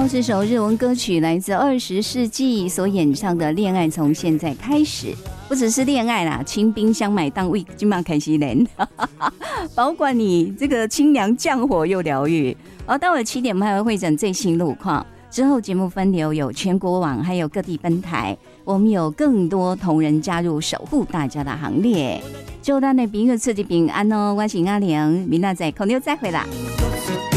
是首日文歌曲，来自20世纪所演唱的《恋爱从现在开始》。不只是恋爱啦，清冰箱买当为今晚开心人，保管你这个清凉降火又疗愈。而到了7点半会诊最新路况之后，节目分流有全国网，还有各地分台，我们有更多同仁加入守护大家的行列。祝咱的朋友出入平安哦！我是阿良，明仔载空中再会啦。